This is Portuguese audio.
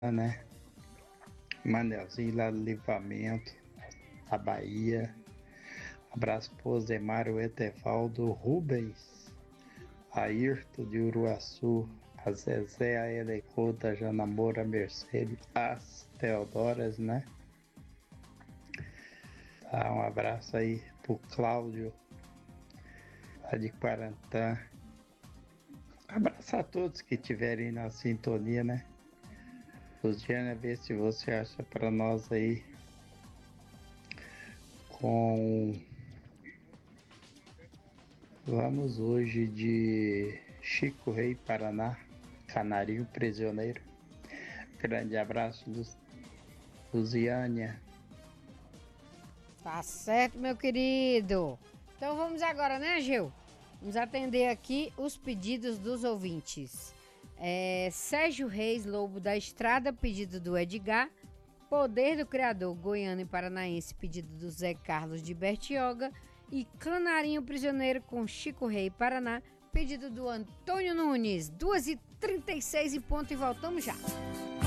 né? Manelzinho lá do Livramento, da Bahia. Abraço pro Ozemário Etevaldo Rubens, Ayrton de Uruaçu, a Zezé, a Elecota, a Janamora, a Mercedes, as Teodoras, né? Tá, um abraço aí pro Cláudio, lá de Quarantã. Abraço a todos que estiverem na sintonia, né? Luciana, ver se você acha para nós aí com. Vamos hoje de Chico Rei, Paraná, Canarinho Prisioneiro. Grande abraço, Luziânia. Tá certo, meu querido. Então vamos agora, né, Gil? Vamos atender aqui os pedidos dos ouvintes. Sérgio Reis Lobo da Estrada, pedido do Edgar. Poder do Criador, goiano e paranaense, pedido do Zé Carlos de Bertioga. E Canarinho Prisioneiro com Chico Rei, Paraná, pedido do Antônio Nunes. 2h36 e ponto, e voltamos já.